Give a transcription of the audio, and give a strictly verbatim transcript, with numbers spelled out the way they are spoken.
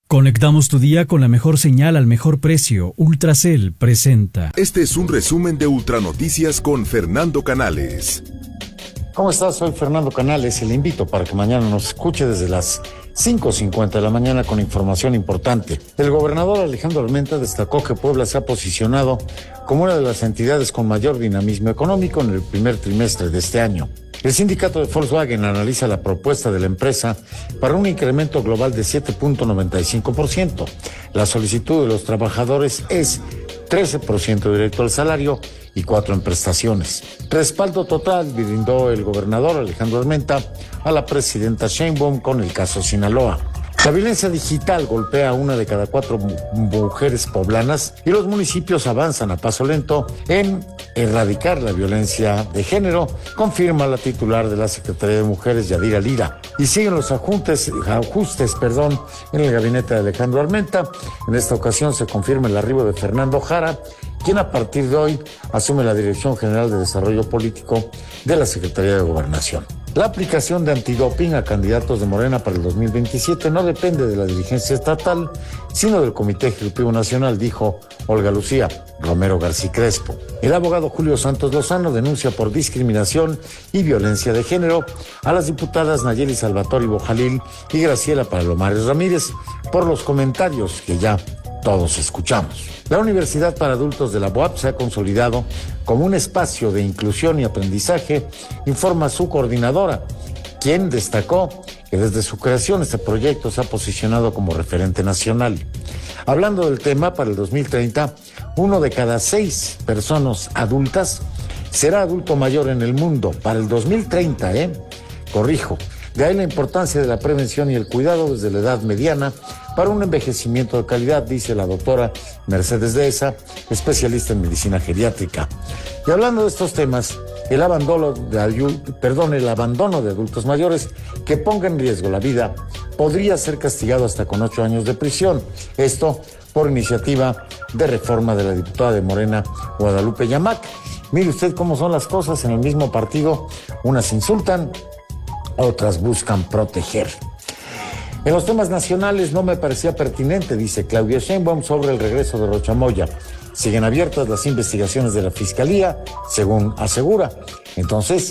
Conectamos tu día con la mejor señal al mejor precio. Ultracel presenta. Este es un resumen de Ultranoticias con Fernando Canales. ¿Cómo estás? Soy Fernando Canales y le invito para que mañana nos escuche desde las cinco cincuenta de la mañana con información importante. El gobernador Alejandro Armenta destacó que Puebla se ha posicionado como una de las entidades con mayor dinamismo económico en el primer trimestre de este año. El sindicato de Volkswagen analiza la propuesta de la empresa para un incremento global de siete punto noventa y cinco por ciento. La solicitud de los trabajadores es trece por ciento directo al salario y cuatro en prestaciones. Respaldo total brindó el gobernador Alejandro Armenta a la presidenta Sheinbaum con el caso Sinaloa. La violencia digital golpea a una de cada cuatro mujeres poblanas y los municipios avanzan a paso lento en erradicar la violencia de género, confirma la titular de la Secretaría de Mujeres, Yadira Lira. Y siguen los ajustes, ajustes perdón, en el gabinete de Alejandro Armenta. En esta ocasión se confirma el arribo de Fernando Jara, quien a partir de hoy asume la Dirección General de Desarrollo Político de la Secretaría de Gobernación. La aplicación de antidoping a candidatos de Morena para el dos mil veintisiete no depende de la dirigencia estatal, sino del Comité Ejecutivo Nacional, dijo Olga Lucía Romero García Crespo. El abogado Julio Santos Lozano denuncia por discriminación y violencia de género a las diputadas Nayeli Salvatore Bojalil y Graciela Palomares Ramírez por los comentarios que ya todos escuchamos. La Universidad para Adultos de la U A P se ha consolidado como un espacio de inclusión y aprendizaje, informa su coordinadora, quien destacó que desde su creación este proyecto se ha posicionado como referente nacional. Hablando del tema, para el dos mil treinta, uno de cada seis personas adultas será adulto mayor en el mundo. Para el dos mil treinta, ¿eh? Corrijo. De ahí la importancia de la prevención y el cuidado desde la edad mediana para un envejecimiento de calidad, dice la doctora Mercedes Dehesa, especialista en medicina geriátrica. Y hablando de estos temas, el abandono de, perdón, el abandono de adultos mayores que ponga en riesgo la vida podría ser castigado hasta con ocho años de prisión. Esto por iniciativa de reforma de la diputada de Morena, Guadalupe Yamac. Mire usted cómo son las cosas en el mismo partido. Unas insultan, otras buscan proteger. En los temas nacionales no me parecía pertinente, dice Claudia Sheinbaum, sobre el regreso de Rocha Moya. Siguen abiertas las investigaciones de la Fiscalía, según asegura. Entonces,